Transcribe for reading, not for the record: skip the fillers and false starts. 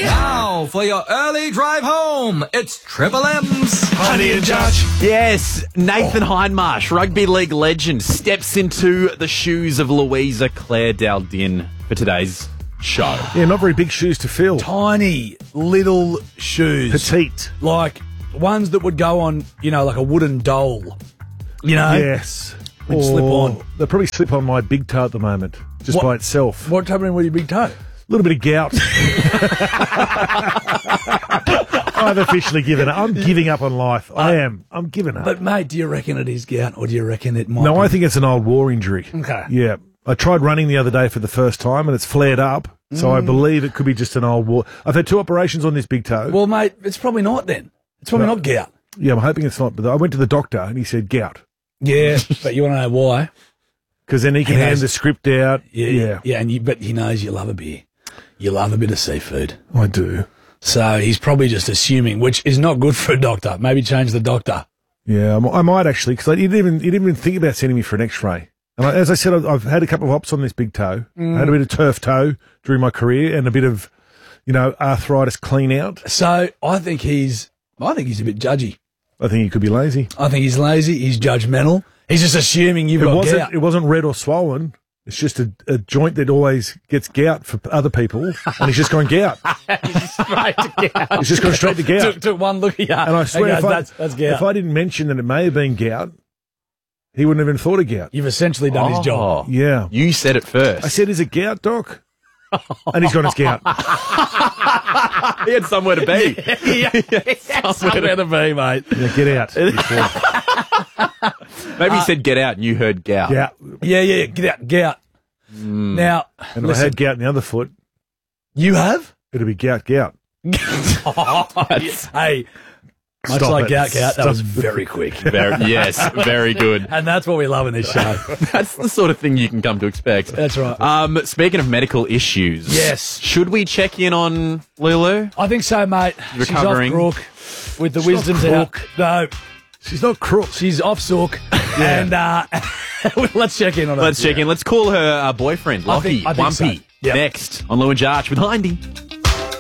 Now, for your early drive home, it's Triple M's Honey and Judge. Yes, Nathan Hindmarsh, rugby league legend, steps into the shoes of Louisa Claire Daldin for today's show. Yeah, not very big shoes to fill. Tiny little shoes. Petite. Like ones that would go on, like a wooden dole. Yes. They'd slip on. They'll probably slip on my big toe at the moment, just by itself. What's happening with your big toe? A little bit of gout. I've officially given up. I'm giving up on life. I am. I'm giving up. But, mate, do you reckon it is gout or do you reckon it might No, be? I think it's an old war injury. Okay. Yeah. I tried running the other day for the first time and it's flared up. So I believe it could be just an old war. I've had 2 operations on this big toe. Well, mate, it's probably not then. It's probably not gout. Yeah, I'm hoping it's not. But I went to the doctor and he said gout. Yeah, but you want to know why? Because then he can hand the script out. Yeah, but he knows you love a beer. You love a bit of seafood. I do. So he's probably just assuming, which is not good for a doctor. Maybe change the doctor. Yeah, I might actually, because he didn't even think about sending me for an X-ray. And as I said, I've had a couple of hops on this big toe. I had a bit of turf toe during my career and a bit of, arthritis clean out. So I think he's a bit judgy. I think he could be lazy. I think he's lazy. He's judgmental. He's just assuming you've got gout. It wasn't red or swollen. It's just a joint that always gets gout for other people, and he's just gone gout. Straight to gout. He's just gone straight to gout. Took one look at you. And I swear, that's gout. if I didn't mention that it may have been gout, he wouldn't have even thought of gout. You've essentially done his job. Yeah. You said it first. I said, is it gout, Doc? And he's gone, it's gout. He had somewhere to be. Somewhere to be, mate. Yeah, get out. Maybe he said get out and you heard gout. Yeah. Yeah, get out, gout. Now, And if I had gout in the other foot, you have? it'll be gout. Hey, much Stop like it. gout, that Stop was it. very quick. Yes, very good. And that's what we love in this show. That's the sort of thing you can come to expect. That's right. Speaking of medical issues, Yes. should we check in on Lulu? I think so, mate. Recovering. She's off crook with the wisdom's out. No, She's not crook. she's off sook. And let's check in on her. Let's check in. Let's call her boyfriend, I Lockie think so. Wumpy. Yep. Next on Lou and Jarch with Hindy.